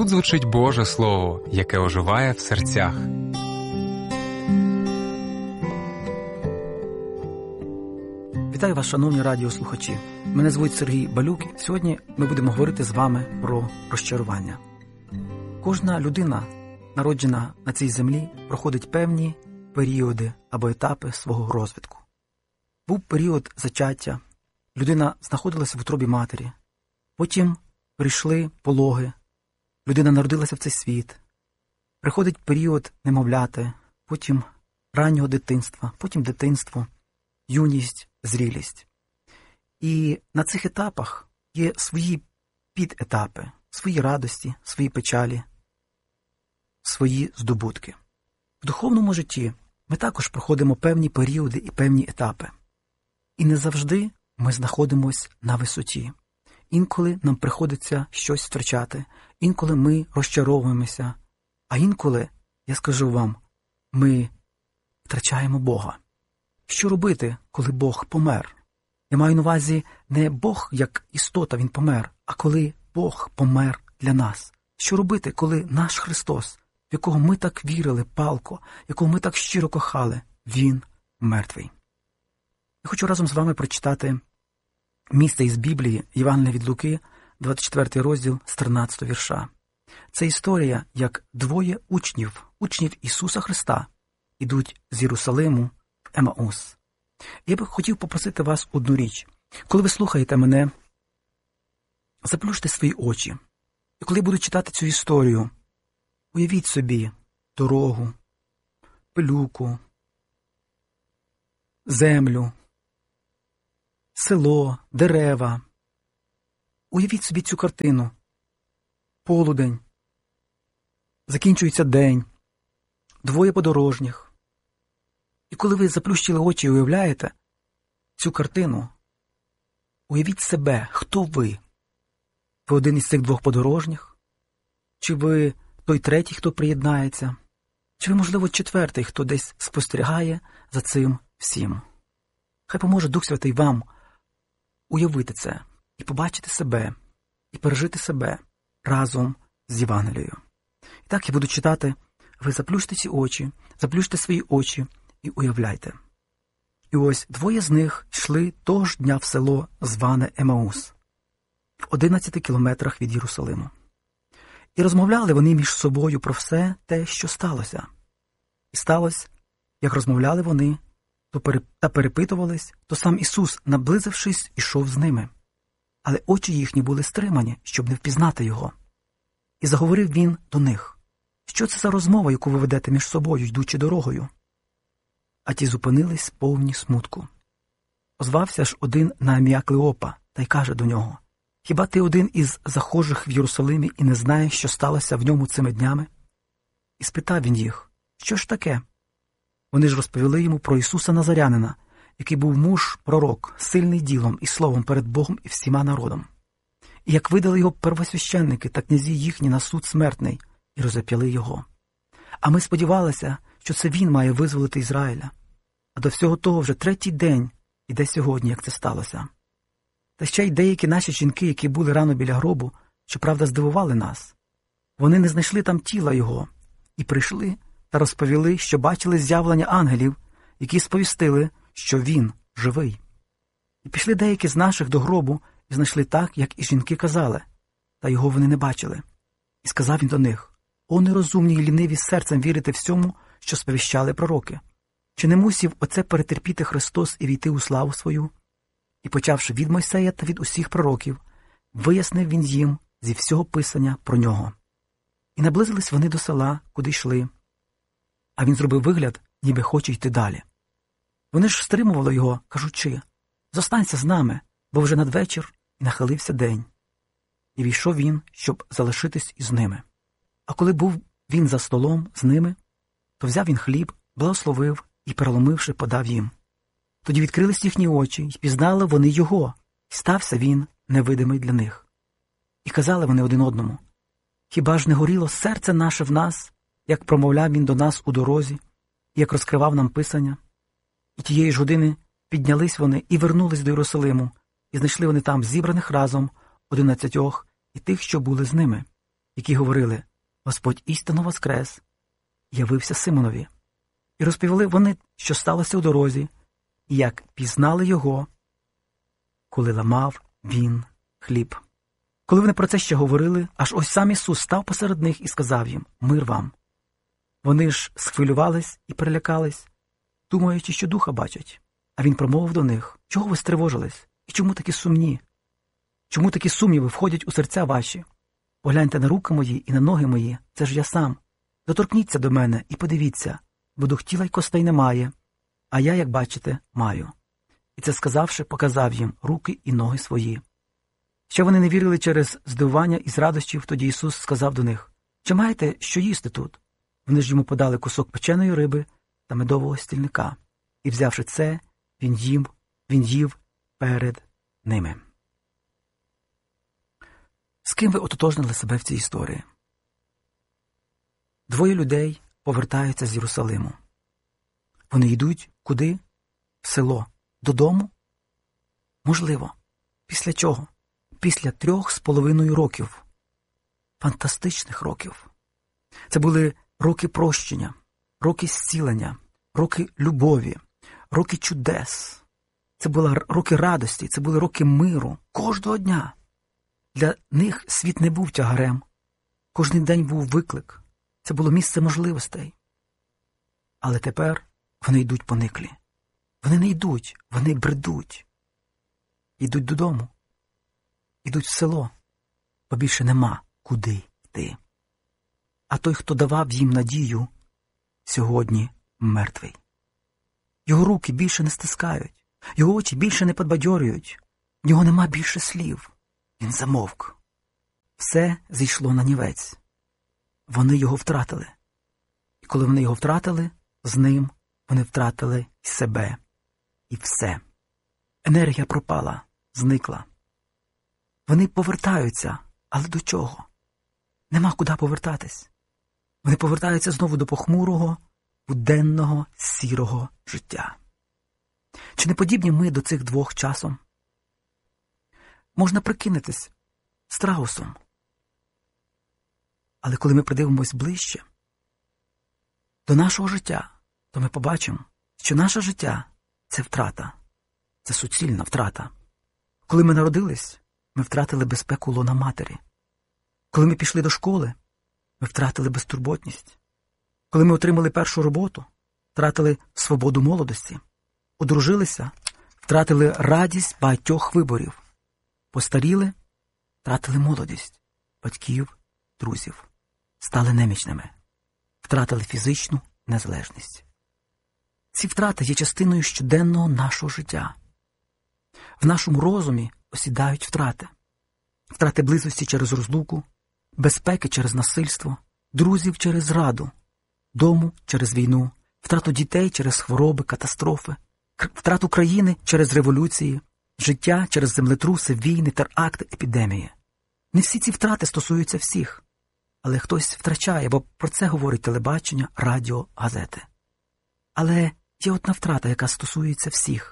Тут звучить Боже Слово, яке оживає в серцях. Вітаю вас, шановні радіослухачі. Мене звуть Сергій Балюк. Сьогодні ми будемо говорити з вами про розчарування. Кожна людина, народжена на цій землі, проходить певні періоди або етапи свого розвитку. Був період зачаття, людина знаходилася в утробі матері, потім прийшли пологи, людина народилася в цей світ, приходить період немовляти, потім раннього дитинства, потім дитинство, юність, зрілість. І на цих етапах є свої підетапи, свої радості, свої печалі, свої здобутки. В духовному житті ми також проходимо певні періоди і певні етапи. І не завжди ми знаходимося на висоті. Інколи нам приходиться щось втрачати, інколи ми розчаровуємося, а інколи, я скажу вам, ми втрачаємо Бога. Що робити, коли Бог помер? Я маю на увазі не Бог як істота, Він помер, а коли Бог помер для нас. Що робити, коли наш Христос, в якого ми так вірили палко, якого ми так щиро кохали, Він мертвий? Я хочу разом з вами прочитати місце із Біблії, Євангелія від Луки, 24 розділ, з 13 вірша. Це історія, як двоє учнів Ісуса Христа, ідуть з Єрусалиму в Емаус. Я би хотів попросити вас одну річ. Коли ви слухаєте мене, заплющте свої очі. І коли я буду читати цю історію, уявіть собі дорогу, пилюку, землю, село, дерева. Уявіть собі цю картину. Полудень. Закінчується день. Двоє подорожніх. І коли ви заплющили очі і уявляєте цю картину, уявіть себе, хто ви? Ви один із цих двох подорожніх? Чи ви той третій, хто приєднається? Чи ви, можливо, четвертий, хто десь спостерігає за цим всім? Хай поможе Дух Святий вам уявити це і побачити себе, і пережити себе разом з Євангелією. І так я буду читати, ви заплющте ці очі, заплющте свої очі і уявляйте. І ось двоє з них йшли того ж дня в село, зване Емаус, в 11 кілометрах від Єрусалиму. І розмовляли вони між собою про все те, що сталося. І сталося, як розмовляли вони, та перепитувались, то сам Ісус, наблизившись, ішов з ними. Але очі їхні були стримані, щоб не впізнати Його. І заговорив Він до них: «Що це за розмова, яку ви ведете між собою, йдучи дорогою?» А ті зупинились повні смутку. Озвався ж один на ім'я Клеопа, та й каже до нього: «Хіба ти один із захожих в Єрусалимі і не знаєш, що сталося в ньому цими днями?» І спитав він їх: «Що ж таке?» Вони ж розповіли йому про Ісуса Назарянина, який був муж-пророк, сильний ділом і словом перед Богом і всіма народом. І як видали його первосвященники та князі їхні на суд смертний, і розіп'яли його. А ми сподівалися, що це він має визволити Ізраїля. А до всього того вже третій день іде сьогодні, як це сталося. Та ще й деякі наші жінки, які були рано біля гробу, щоправда, здивували нас. Вони не знайшли там тіла його, і прийшли та розповіли, що бачили з'явлення ангелів, які сповістили, що він живий. І пішли деякі з наших до гробу і знайшли так, як і жінки казали, та його вони не бачили. І сказав він до них: «О нерозумні й ліниві серцем вірити всьому, що сповіщали пророки. Чи не мусів оце перетерпіти Христос і війти у славу свою?» І, почавши від Мойсея та від усіх пророків, вияснив він їм зі всього писання про нього. І наблизились вони до села, куди йшли. А він зробив вигляд, ніби хоче йти далі. Вони ж стримували його, кажучи: «Зостанься з нами, бо вже надвечір і нахилився день». І війшов він, щоб залишитись із ними. А коли був він за столом з ними, то взяв він хліб, благословив і, переломивши, подав їм. Тоді відкрились їхні очі, і пізнали вони його, і стався він невидимий для них. І казали вони один одному: «Хіба ж не горіло серце наше в нас, як промовляв він до нас у дорозі, і як розкривав нам писання?» І тієї ж години піднялись вони і вернулись до Єрусалиму, і знайшли вони там зібраних разом 11 і тих, що були з ними. які говорили: «Господь істинно воскрес, явився Симонові». І розповіли вони, що сталося у дорозі, і як пізнали його, коли ламав він хліб. Коли вони про це ще говорили, аж ось сам Ісус став посеред них і сказав їм: «Мир вам». Вони ж схвилювались і перелякались, думаючи, що духа бачать. А він промовив до них: «Чого ви стривожились? І чому такі сумні? Чому такі сумніви входять у серця ваші? Погляньте на руки мої і на ноги мої, це ж я сам. Доторкніться до мене і подивіться, бо дух тіла й костей немає, а я, як бачите, маю». І це сказавши, показав їм руки і ноги свої. Ще вони не вірили через здивування і з радощів, тоді Ісус сказав до них: «Чи маєте що їсти тут?» Вони ж йому подали кусок печеної риби та медового стільника. І, взявши це, він їв перед ними. З ким ви ототожнили себе в цій історії? Двоє людей повертаються з Єрусалиму. Вони йдуть куди? В село. Додому? Можливо. Після чого? Після 3,5 років. Фантастичних років. Це були роки прощення, роки зцілення, роки любові, роки чудес. Це були роки радості, це були роки миру. Кожного дня. Для них світ не був тягарем. Кожний день був виклик. Це було місце можливостей. Але тепер вони йдуть пониклі. Вони не йдуть, вони бредуть. Йдуть додому. Йдуть в село, бо більше нема куди йти. А той, хто давав їм надію, сьогодні мертвий. Його руки більше не стискають, його очі більше не підбадьорюють, в нього нема більше слів. Він замовк. Все зійшло на нівець. Вони його втратили. І коли вони його втратили, з ним вони втратили і себе, і все. Енергія пропала, зникла. Вони повертаються, але до чого? Нема куди повертатись. Вони повертаються знову до похмурого, буденного, сірого життя. Чи не подібні ми до цих двох часом? Можна прикинутись страусом. Але коли ми придивимось ближче до нашого життя, то ми побачимо, що наше життя – це втрата. Це суцільна втрата. Коли ми народились, ми втратили безпеку лона матері. Коли ми пішли до школи, ми втратили безтурботність. Коли ми отримали першу роботу, втратили свободу молодості. Одружилися, втратили радість багатьох виборів. Постаріли, втратили молодість, батьків, друзів. Стали немічними. Втратили фізичну незалежність. Ці втрати є частиною щоденного нашого життя. В нашому розумі осідають втрати. Втрати близості через розлуку, безпеки через насильство, друзів через зраду, дому через війну, втрату дітей через хвороби, катастрофи, втрату країни через революції, життя через землетруси, війни, теракти, епідемії. Не всі ці втрати стосуються всіх, але хтось втрачає, бо про це говорить телебачення, радіо, газети. Але є одна втрата, яка стосується всіх.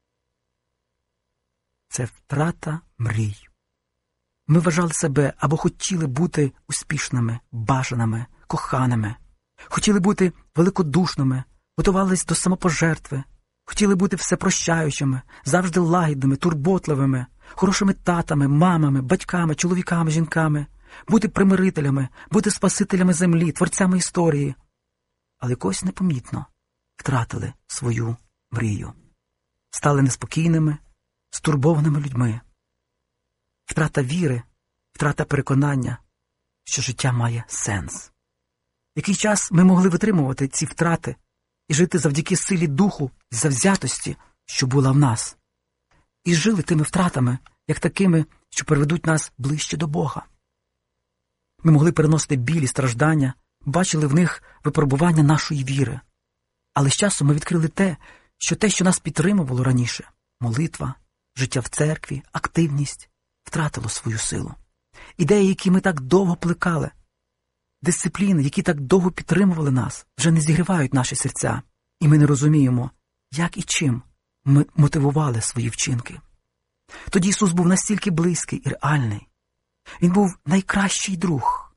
Це втрата мрій. Ми вважали себе або хотіли бути успішними, бажаними, коханими, хотіли бути великодушними, готувались до самопожертви, хотіли бути всепрощаючими, завжди лагідними, турботливими, хорошими татами, мамами, батьками, чоловіками, жінками, бути примирителями, бути спасителями землі, творцями історії. Але якось непомітно втратили свою мрію. Стали неспокійними, стурбованими людьми. Втрата віри, втрата переконання, що життя має сенс. Який час ми могли витримувати ці втрати і жити завдяки силі духу і завзятості, що була в нас. І жили тими втратами, як такими, що приведуть нас ближче до Бога. Ми могли переносити біль і страждання, бачили в них випробування нашої віри. Але з часом ми відкрили те, що нас підтримувало раніше – молитва, життя в церкві, активність – втратило свою силу. Ідеї, які ми так довго плекали, дисципліни, які так довго підтримували нас, вже не зігрівають наші серця, і ми не розуміємо, як і чим ми мотивували свої вчинки. Тоді Ісус був настільки близький і реальний. Він був найкращий друг,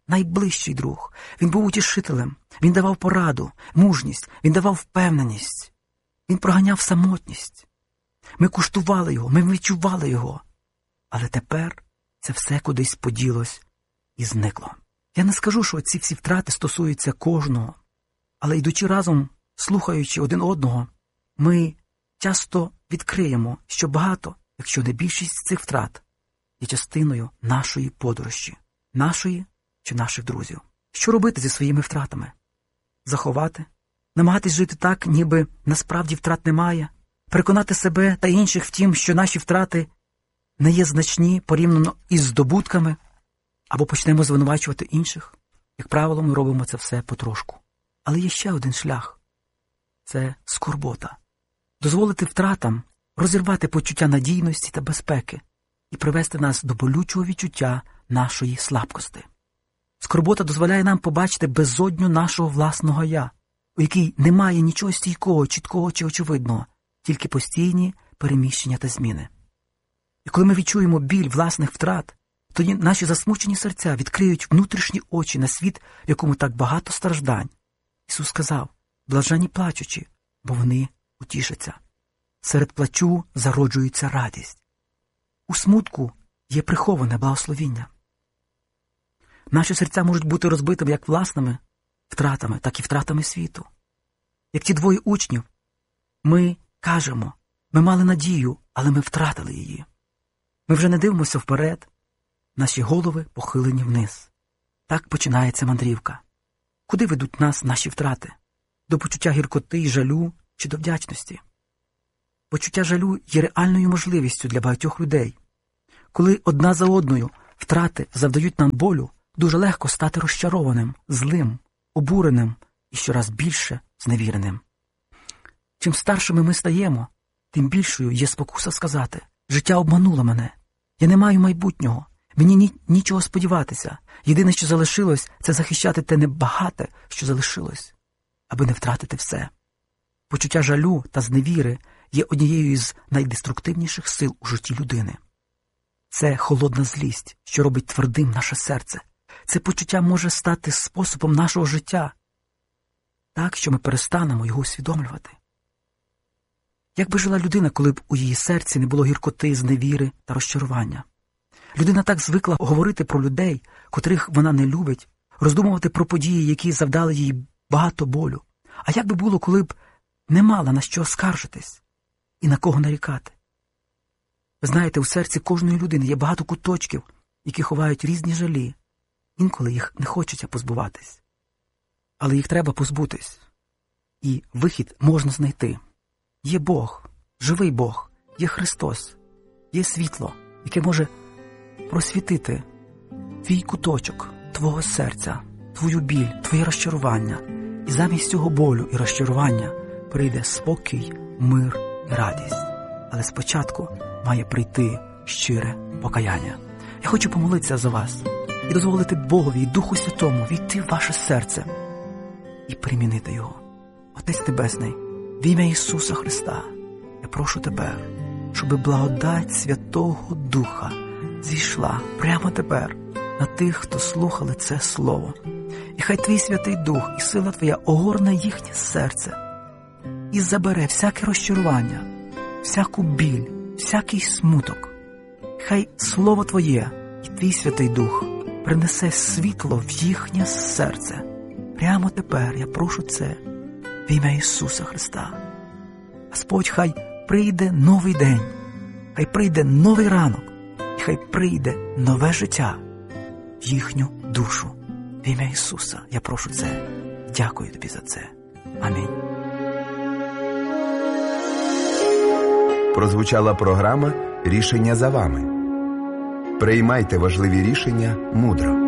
найближчий друг. Він був утішителем, він давав пораду, мужність, він давав впевненість. Він проганяв самотність. Ми куштували його, ми відчували його. Але тепер це все кудись поділось і зникло. Я не скажу, що ці всі втрати стосуються кожного, але йдучи разом, слухаючи один одного, ми часто відкриємо, що багато, якщо не більшість цих втрат, є частиною нашої подорожі, нашої чи наших друзів. Що робити зі своїми втратами? Заховати? Намагатись жити так, ніби насправді втрат немає? Переконати себе та інших в тім, що наші втрати не є значні порівняно із здобутками? Або почнемо звинувачувати інших? Як правило, ми робимо це все потрошку. Але є ще один шлях. Це скорбота. Дозволити втратам розірвати почуття надійності та безпеки і привести нас до болючого відчуття нашої слабкості. Скорбота дозволяє нам побачити безодню нашого власного «я», у якій немає нічого стійкого, чіткого чи очевидного, тільки постійні переміщення та зміни. І коли ми відчуємо біль власних втрат, тоді наші засмучені серця відкриють внутрішні очі на світ, в якому так багато страждань. Ісус сказав: «Блаженні плачучі, бо вони утішаться». Серед плачу зароджується радість. У смутку є приховане благословіння. Наші серця можуть бути розбитими як власними втратами, так і втратами світу. Як ті двоє учнів, ми кажемо: ми мали надію, але ми втратили її. Ми вже не дивимося вперед, наші голови похилені вниз. Так починається мандрівка. Куди ведуть нас наші втрати? До почуття гіркоти і жалю чи до вдячності? Почуття жалю є реальною можливістю для багатьох людей. Коли одна за одною втрати завдають нам болю, дуже легко стати розчарованим, злим, обуреним і щораз більше зневіреним. Чим старшими ми стаємо, тим більшою є спокуса сказати: «Життя обмануло мене, я не маю майбутнього, мені нічого сподіватися, єдине, що залишилось, це захищати те небагате, що залишилось, аби не втратити все». Почуття жалю та зневіри є однією із найдеструктивніших сил у житті людини. Це холодна злість, що робить твердим наше серце. Це почуття може стати способом нашого життя, так, що ми перестанемо його усвідомлювати. Як би жила людина, коли б у її серці не було гіркоти, зневіри та розчарування? Людина так звикла говорити про людей, котрих вона не любить, роздумувати про події, які завдали їй багато болю. А як би було, коли б не мала на що скаржитись і на кого нарікати? Ви знаєте, у серці кожної людини є багато куточків, які ховають різні жалі. Інколи їх не хочеться позбуватись. Але їх треба позбутись. І вихід можна знайти. Є Бог, живий Бог, є Христос, є світло, яке може просвітити твій куточок, твого серця, твою біль, твоє розчарування. І замість цього болю і розчарування прийде спокій, мир і радість. Але спочатку має прийти щире покаяння. Я хочу помолитися за вас і дозволити Богові і Духу Святому війти в ваше серце і перемінити його. Отець Небесний, в ім'я Ісуса Христа, я прошу Тебе, щоб благодать Святого Духа зійшла прямо тепер на тих, хто слухали це Слово. І хай Твій Святий Дух і сила Твоя огорне їхнє серце і забере всяке розчарування, всяку біль, всякий смуток. Хай Слово Твоє і Твій Святий Дух принесе світло в їхнє серце. Прямо тепер я прошу це в ім'я Ісуса Христа. Господь, хай прийде новий день, хай прийде новий ранок, і хай прийде нове життя в їхню душу. В ім'я Ісуса я прошу це. Дякую Тобі за це. Амінь. Прозвучала програма «Рішення за вами». Приймайте важливі рішення мудро.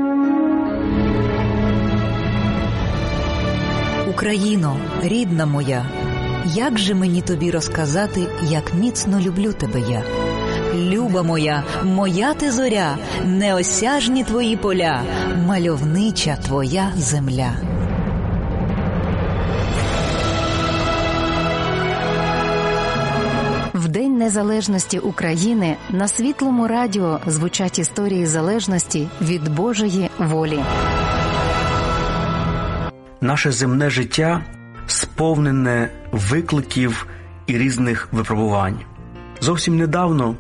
Україно, рідна моя, як же мені тобі розказати, як міцно люблю тебе я? Люба моя, моя ти зоря, неосяжні твої поля, мальовнича твоя земля. В День Незалежності України на Світлому радіо звучать історії залежності від Божої волі. Наше земне життя сповнене викликів і різних випробувань. Зовсім недавно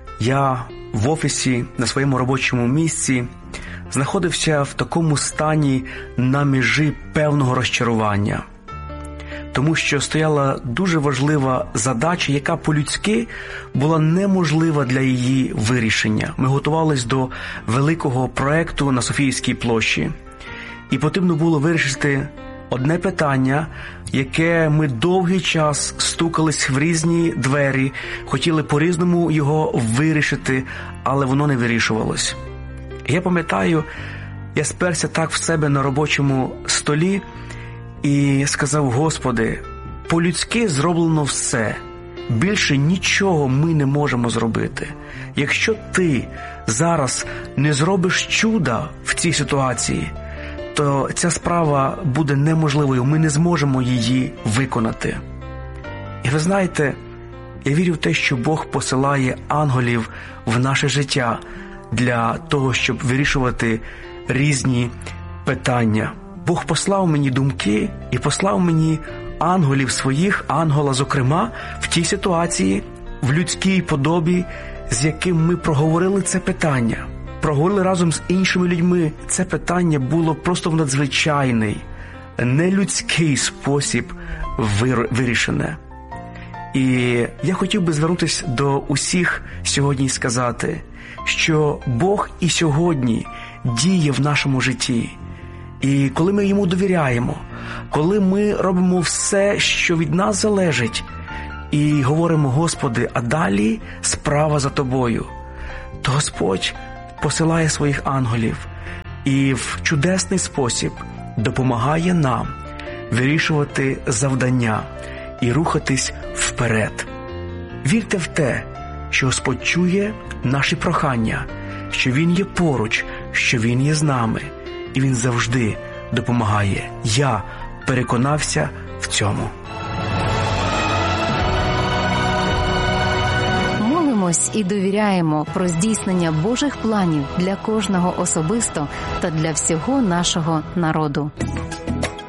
я в офісі на своєму робочому місці знаходився в такому стані на межі певного розчарування. Тому що стояла дуже важлива задача, яка по-людськи була неможлива для її вирішення. Ми готувалися до великого проекту на Софійській площі. І потрібно було вирішити одне питання, яке ми довгий час стукались в різні двері, хотіли по-різному його вирішити, але воно не вирішувалось. Я пам'ятаю, я сперся так в себе на робочому столі і сказав: Господи, по-людськи зроблено все. Більше нічого ми не можемо зробити. Якщо Ти зараз не зробиш чуда в цій ситуації, то ця справа буде неможливою, ми не зможемо її виконати. І ви знаєте, я вірю в те, що Бог посилає ангелів в наше життя для того, щоб вирішувати різні питання. Бог послав мені думки і послав мені ангелів своїх, ангела зокрема, в тій ситуації, в людській подобі, з яким ми проговорили це питання. Проговорили разом з іншими людьми. Це питання було просто в надзвичайний, нелюдський спосіб вирішене. І я хотів би звернутися до усіх сьогодні і сказати, що Бог і сьогодні діє в нашому житті. І коли ми Йому довіряємо, коли ми робимо все, що від нас залежить, і говоримо: Господи, а далі справа за Тобою, то Господь посилає своїх ангелів і в чудесний спосіб допомагає нам вирішувати завдання і рухатись вперед. Вірте в те, що Господь чує наші прохання, що Він є поруч, що Він є з нами, і Він завжди допомагає. Я переконався в цьому. Молимось і довіряємо про здійснення Божих планів для кожного особисто та для всього нашого народу.